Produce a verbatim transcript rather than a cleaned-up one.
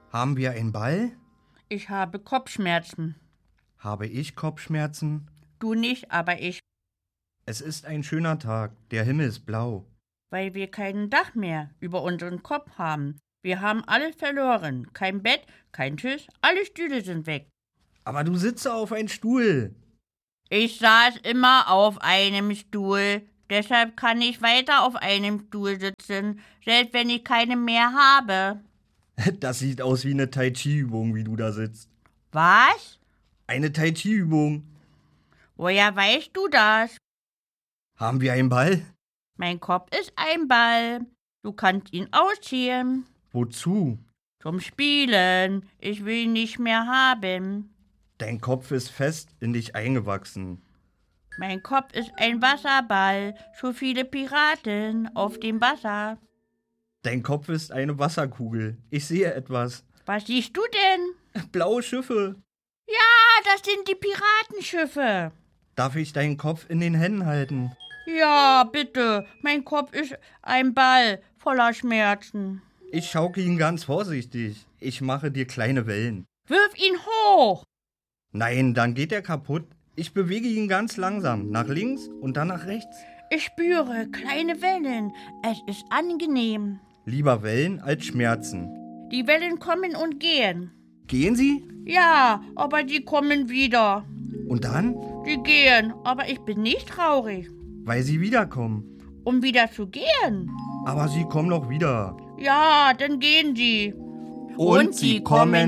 Haben wir einen Ball? Ich habe Kopfschmerzen. Habe ich Kopfschmerzen? Du nicht, aber ich, Es ist ein schöner Tag, der Himmel ist blau. weil wir kein Dach mehr über unseren Kopf haben. Wir haben alles verloren. Kein Bett, kein Tisch, alle Stühle sind weg. Aber du sitzt auf einem Stuhl. Ich saß immer auf einem Stuhl. Deshalb kann ich weiter auf einem Stuhl sitzen, selbst wenn ich keine mehr habe. Das sieht aus wie eine Tai Chi-Übung, wie du da sitzt. Was? Eine Tai Chi-Übung. Woher weißt du das? Haben wir einen Ball? Mein Kopf ist ein Ball. Du kannst ihn ausziehen. Wozu? Zum Spielen. Ich will ihn nicht mehr haben. Dein Kopf ist fest in dich eingewachsen. Mein Kopf ist ein Wasserball. So viele Piraten auf dem Wasser. Dein Kopf ist eine Wasserkugel. Ich sehe etwas. Was siehst du denn? Blaue Schiffe. Ah, das sind die Piratenschiffe. Darf ich deinen Kopf in den Händen halten? Ja, bitte. Mein Kopf ist ein Ball voller Schmerzen. Ich schaukel ihn ganz vorsichtig. Ich mache dir kleine Wellen. Wirf ihn hoch. Nein, dann geht er kaputt. Ich bewege ihn ganz langsam. Nach links und dann nach rechts. Ich spüre kleine Wellen. Es ist angenehm. Lieber Wellen als Schmerzen. Die Wellen kommen und gehen. Gehen sie? Ja, aber die kommen wieder. Und dann? Die gehen, aber ich bin nicht traurig. Weil sie wiederkommen. Um wieder zu gehen? Aber sie kommen noch wieder. Ja, dann gehen sie. Und sie kommen